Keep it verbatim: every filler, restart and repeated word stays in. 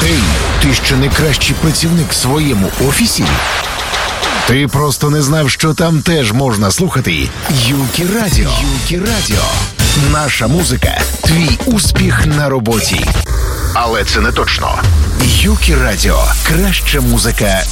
Ей, ти що не кращий працівник в своєму офісі? Ти просто не знав, що там теж можна слухати Юкі Радіо. Юкі Радіо. Наша музика – твій успіх на роботі. Але це не точно. Юкі Радіо. Краща музика